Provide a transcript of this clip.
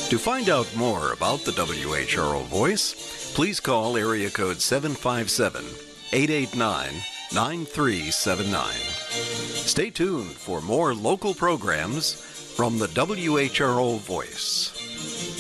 To find out more about the WHRO Voice, please call area code 757-889-9379. Stay tuned for more local programs from the WHRO Voice.